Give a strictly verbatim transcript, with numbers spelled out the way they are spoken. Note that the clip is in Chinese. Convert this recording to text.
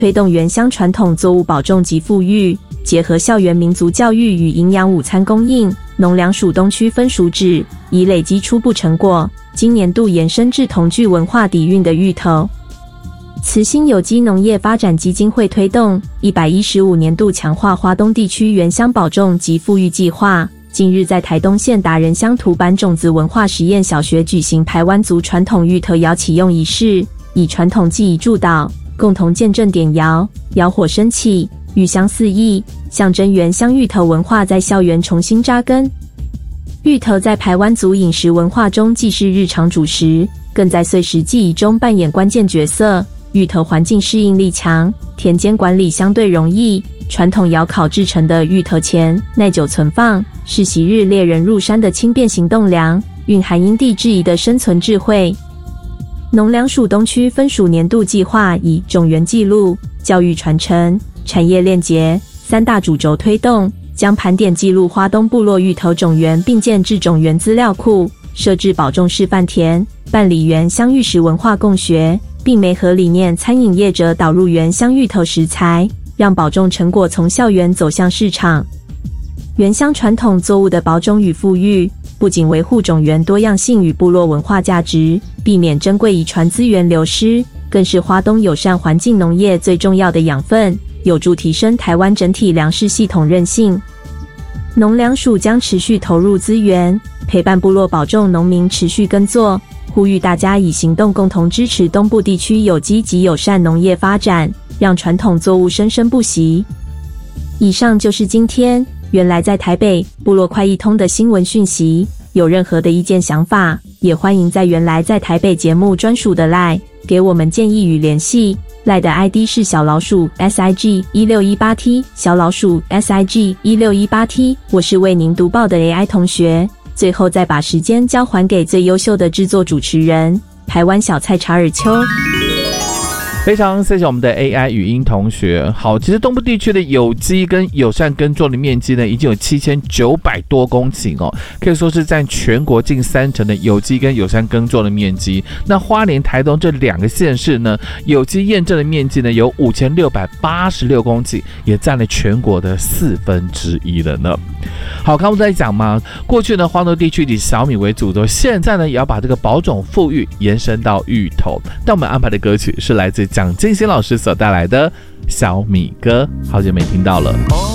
推动原乡传统作物保种及复育，结合校园民族教育与营养午餐供应。农粮署东区分署指，已累积初步成果，今年度延伸至同具文化底蕴的芋头。慈心有机农业发展基金会推动一百一十五年度强化花东地区原乡保种及复育计划，近日在台东县达人乡土坂种子文化实验小学举行排湾族传统芋头窑启用仪式，以传统技艺助导，共同见证点窑，窑火升起，芋香四溢，象征原乡芋头文化在校园重新扎根。芋头在排湾族饮食文化中既是日常主食，更在岁时记忆中扮演关键角色。芋头环境适应力强，田间管理相对容易，传统窑烤制成的芋头钱耐久存放，是昔日猎人入山的轻便行动粮，蕴含因地制宜的生存智慧。农粮署东区分署年度计划以种源记录、教育传承、产业链结三大主轴推动，将盘点记录花东部落芋头种源并建制种源资料库，设置保种示范田，办理原乡芋食文化共学，并媒合理念餐饮业者导入原乡芋头食材，让保种成果从校园走向市场。原乡传统作物的保种与复育，不仅维护种源多样性与部落文化价值，避免珍贵遗传资源流失，更是花东友善环境农业最重要的养分，有助提升台湾整体粮食系统韧性。农粮署将持续投入资源，陪伴部落保种农民持续耕作，呼吁大家以行动共同支持东部地区有机及友善农业发展，让传统作物生生不息。以上就是今天原来在台北部落快易通的新闻讯息，有任何的意见想法，也欢迎在原来在台北节目专属的 LINE 给我们建议与联系。LINE 的 I D 是小老鼠 S I G 一六一八 T， 小老鼠 S I G 一六一八 T， 我是为您读报的 A I 同学。最后再把时间交还给最优秀的制作主持人，台湾小菜查尔丘。 非常谢谢我们的 A I 语音同学。好，其实东部地区的有机跟友善耕作的面积呢，已经有七千九百多公顷哦，可以说是占全国近三成的有机跟友善耕作的面积。那花莲、台东这两个县市呢，有机验证的面积呢有五千六百八十六公顷，也占了全国的四分之一了呢。好，刚刚在讲嘛，过去呢花东地区以小米为主的，现在呢也要把这个保种复育延伸到芋头。但我们安排的歌曲是来自蒋劲新老师所带来的小米歌，好久没听到了。